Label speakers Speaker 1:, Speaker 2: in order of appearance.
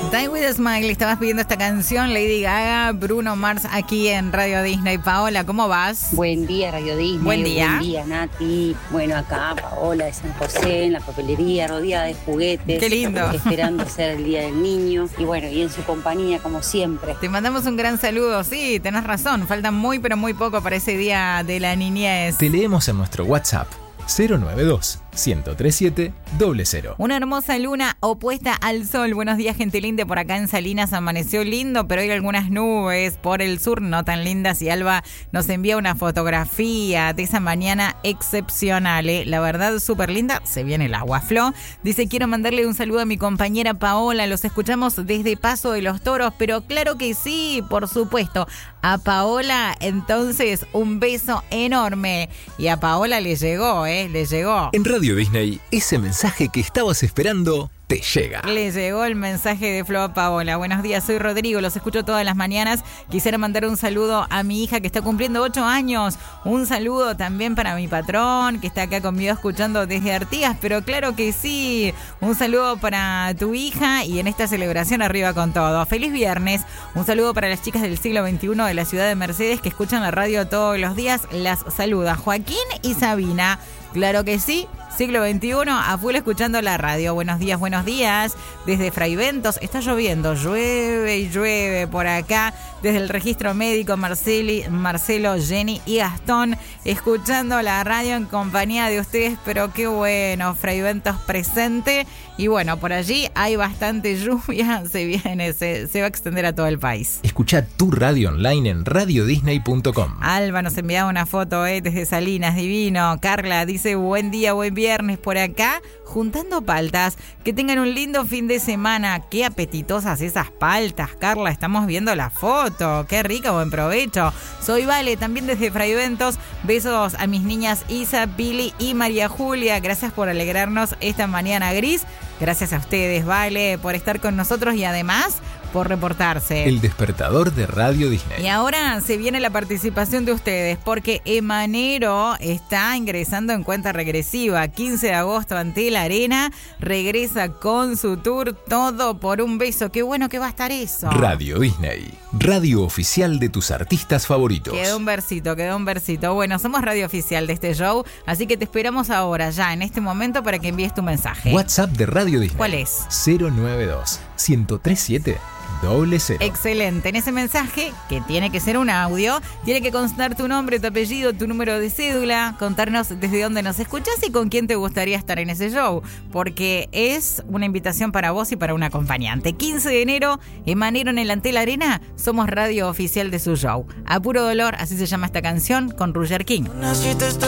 Speaker 1: Die With a Smile, estabas pidiendo esta canción, Lady Gaga, Bruno Mars, aquí en Radio Disney. Paola, ¿cómo vas?
Speaker 2: Buen día, Radio Disney.
Speaker 1: Buen día.
Speaker 2: Buen día, Nati. Bueno, acá Paola de San José, en la papelería, rodeada de juguetes.
Speaker 1: Qué lindo.
Speaker 2: Esperando ser el Día del Niño. Y bueno, y en su compañía, como siempre.
Speaker 1: Te mandamos un gran saludo. Sí, tenés razón, falta muy pero muy poco para ese Día de la Niñez.
Speaker 3: Te leemos en nuestro WhatsApp 092-1037-00.
Speaker 1: Una hermosa luna opuesta al sol. Buenos días, gente linda. Por acá en Salinas amaneció lindo, pero hay algunas nubes por el sur no tan lindas. Y Alba nos envía una fotografía de esa mañana excepcional, ¿eh? La verdad, súper linda. Se viene el agua. Flo dice, quiero mandarle un saludo a mi compañera Paola. Los escuchamos desde Paso de los Toros, pero claro que sí, por supuesto. A Paola, entonces, un beso enorme. Y a Paola le llegó, le llegó.
Speaker 3: En Radio Disney, ese mensaje que estabas esperando te llega.
Speaker 1: Le llegó el mensaje de Flo a Paola. Buenos días, soy Rodrigo, los escucho todas las mañanas. Quisiera mandar un saludo a mi hija que está cumpliendo 8 años. Un saludo también para mi patrón que está acá conmigo escuchando desde Artigas, pero claro que sí. Un saludo para tu hija y en esta celebración arriba con todo. Feliz viernes. Un saludo para las chicas del siglo XXI de la ciudad de Mercedes que escuchan la radio todos los días. Las saluda Joaquín y Sabina. Claro que sí, siglo XXI, a full escuchando la radio. Buenos días, desde Fraiventos. Está lloviendo, llueve y llueve por acá. Desde el registro médico, Marcelo, Jenny y Gastón, escuchando la radio en compañía de ustedes. Pero qué bueno, Fraiventos presente. Y bueno, por allí hay bastante lluvia, se va a extender a todo el país.
Speaker 3: Escucha tu radio online en radiodisney.com.
Speaker 1: Alba nos enviaba una foto desde Salinas, divino. Carla dice, buen día, buen viernes por acá, juntando paltas. Que tengan un lindo fin de semana. Qué apetitosas esas paltas, Carla, estamos viendo la foto. Qué rica, buen provecho. Soy Vale, también desde Fraiventos. Besos a mis niñas Isa, Pili y María Julia. Gracias por alegrarnos esta mañana gris. Gracias a ustedes, Vale, por estar con nosotros y además por reportarse.
Speaker 3: El despertador de Radio Disney.
Speaker 1: Y ahora se viene la participación de ustedes porque Emanero está ingresando en cuenta regresiva. 15 de agosto ante la Arena. Regresa con su tour Todo por un beso. Qué bueno que va a estar eso.
Speaker 3: Radio Disney, radio oficial de tus artistas favoritos.
Speaker 1: Quedó un versito. Bueno, somos radio oficial de este show, así que te esperamos ahora, ya, en este momento, para que envíes tu mensaje.
Speaker 3: WhatsApp de Radio Disney.
Speaker 1: ¿Cuál es?
Speaker 3: 092-1037-00.
Speaker 1: Excelente. En ese mensaje, que tiene que ser un audio, tiene que constar tu nombre, tu apellido, tu número de cédula, contarnos desde dónde nos escuchas y con quién te gustaría estar en ese show, porque es una invitación para vos y para un acompañante. 15 de enero, Emanero en el Antel Arena, somos radio oficial de su show. A Puro Dolor, así se llama esta canción, con Roger King.